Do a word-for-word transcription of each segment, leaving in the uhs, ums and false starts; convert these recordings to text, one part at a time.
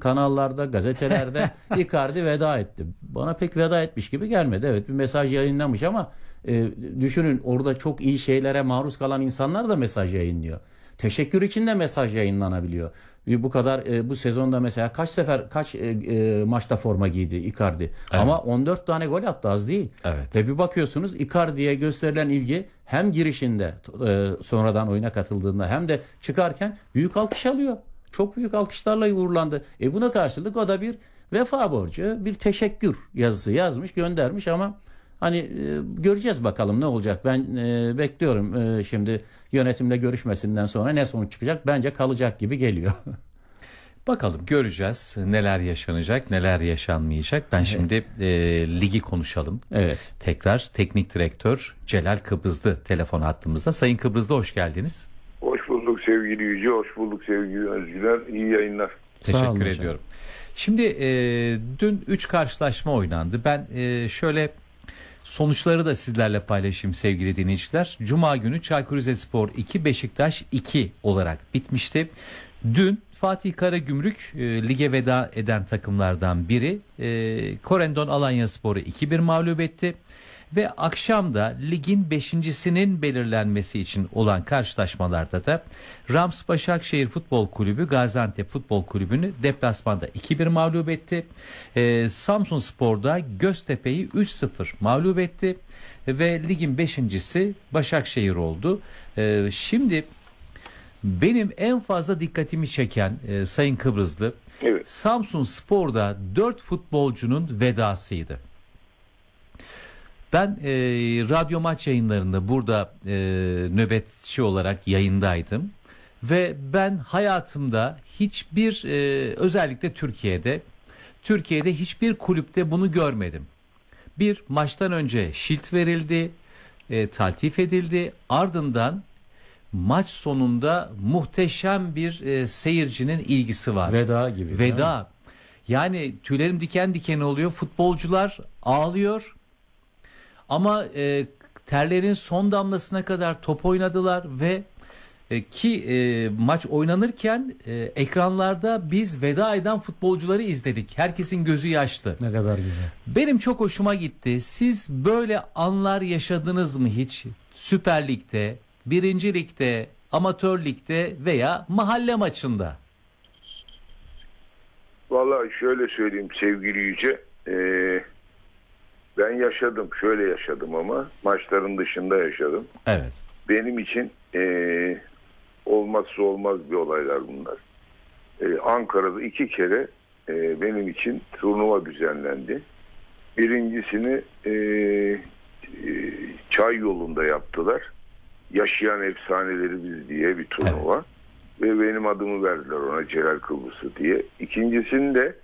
kanallarda, gazetelerde Icardi veda etti. Bana pek veda etmiş gibi gelmedi. Evet, bir mesaj yayınlamış ama e, düşünün, orada çok iyi şeylere maruz kalan insanlar da mesaj yayınlıyor. Teşekkür için de mesaj yayınlanabiliyor. Bu kadar e, bu sezonda mesela kaç sefer kaç e, e, maçta forma giydi Icardi. Evet. Ama on dört tane gol attı, az değil. Evet. Ve bir bakıyorsunuz Icardi'ye gösterilen ilgi hem girişinde e, sonradan oyuna katıldığında hem de çıkarken büyük alkış alıyor. Çok büyük alkışlarla uğurlandı. E buna karşılık o da bir vefa borcu, bir teşekkür yazısı yazmış, göndermiş ama hani e, göreceğiz bakalım ne olacak. Ben e, bekliyorum e, şimdi yönetimle görüşmesinden sonra ne sonuç çıkacak. Bence kalacak gibi geliyor. Bakalım, göreceğiz neler yaşanacak, neler yaşanmayacak. Ben evet. şimdi e, ligi konuşalım. Evet. Tekrar teknik direktör Celal Kıbrızlı telefon hattımızda. Sayın Kıbrızlı, hoş geldiniz. Hoş bulduk sevgili Yüce, hoş bulduk sevgili Özgüler. İyi yayınlar. Teşekkür ediyorum. Şimdi e, dün üç karşılaşma oynandı. Ben e, şöyle sonuçları da sizlerle paylaşayım sevgili dinleyiciler. Cuma günü Çaykur Rizespor iki, Beşiktaş iki olarak bitmişti. Dün Fatih Karagümrük e, lige veda eden takımlardan biri. E, Korendon Alanyaspor'u iki bir mağlup etti. Ve akşam da ligin beşincisinin belirlenmesi için olan karşılaşmalarda da Rams Başakşehir Futbol Kulübü Gaziantep Futbol Kulübü'nü deplasmanda iki bir mağlup etti. Ee, Samsunspor'da Göztepe'yi üç sıfır mağlup etti. Ve ligin beşincisi Başakşehir oldu. Ee, şimdi benim en fazla dikkatimi çeken e, Sayın Kıbrızlı, evet, Samsunspor'da dört futbolcunun vedasıydı. Ben e, radyo maç yayınlarında burada e, nöbetçi olarak yayındaydım ve ben hayatımda hiçbir e, özellikle Türkiye'de Türkiye'de hiçbir kulüpte bunu görmedim. Bir maçtan önce şilt verildi, e, taltif edildi, ardından maç sonunda muhteşem bir e, seyircinin ilgisi var. Veda gibi. Veda. Yani tüylerim diken diken oluyor. Futbolcular ağlıyor. Ama e, terlerin son damlasına kadar top oynadılar ve e, ki e, maç oynanırken e, ekranlarda biz veda eden futbolcuları izledik. Herkesin gözü yaşlı. Ne kadar güzel. Benim çok hoşuma gitti. Siz böyle anlar yaşadınız mı hiç? Süper Lig'de, Birinci Lig'de, Amatör Lig'de veya mahalle maçında? Vallahi şöyle söyleyeyim sevgili Yüce. Eee Ben yaşadım, şöyle yaşadım ama maçların dışında yaşadım. Evet. Benim için e, olmazsa olmaz bir olaylar bunlar. E, Ankara'da iki kere e, benim için turnuva düzenlendi. Birincisini e, e, Çay yolunda yaptılar. Yaşayan efsaneleri biz diye bir turnuva. Evet. Ve benim adımı verdiler ona, Celal Kıbrıslı diye. İkincisini de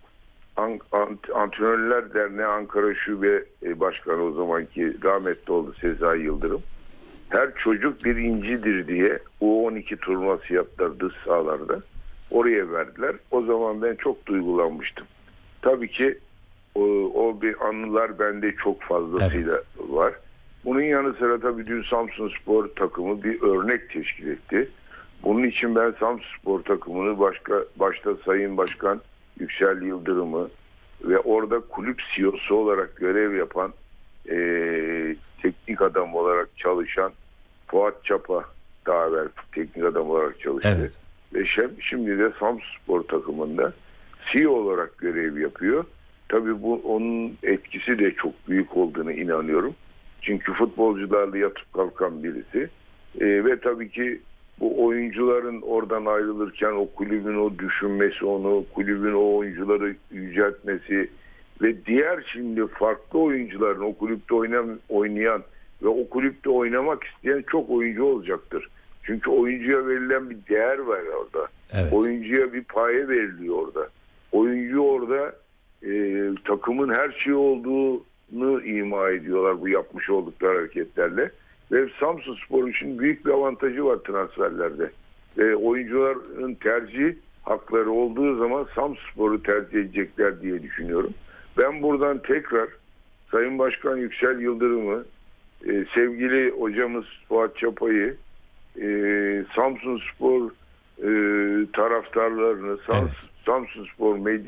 Antrenörler Derneği Ankara Şube Başkanı, o zamanki rahmetli oldu Sezai Yıldırım, her çocuk bir incidir diye U on iki turnuvası yaptılar dış sahalarda. Oraya verdiler. O zaman ben çok duygulanmıştım. Tabii ki o, o bir anılar bende çok fazlasıyla evet. var. Bunun yanı sıra tabii dün Samsunspor takımı bir örnek teşkil etti. Bunun için ben Samsunspor takımını başka başta Sayın Başkan Yüksel Yıldırım'ı ve orada kulüp C E O'su olarak görev yapan e, teknik adam olarak çalışan Fuat Çapa, daha evvel teknik adam olarak çalıştı. Evet. Ve şimdi de Samsunspor takımında C E O olarak görev yapıyor. Tabii bu onun etkisi de çok büyük olduğunu inanıyorum. Çünkü futbolcularla yatıp kalkan birisi. E, ve tabii ki bu oyuncuların oradan ayrılırken o kulübün o düşünmesi, onu kulübün o oyuncuları yüceltmesi ve diğer şimdi farklı oyuncuların o kulüpte oynayan, oynayan ve o kulüpte oynamak isteyen çok oyuncu olacaktır. Çünkü oyuncuya verilen bir değer var orada. Evet. Oyuncuya bir paye veriliyor orada. Oyuncu orada e, takımın her şey olduğunu ima ediyorlar bu yapmış oldukları hareketlerle. Ve Samsunspor için büyük bir avantajı var transferlerde. Ve oyuncuların tercih hakları olduğu zaman Samsunspor'u tercih edecekler diye düşünüyorum. Ben buradan tekrar Sayın Başkan Yüksel Yıldırım'ı, e, sevgili hocamız Fuat Çapa'yı, e, Samsunspor e, taraftarlarını, Samsunspor medya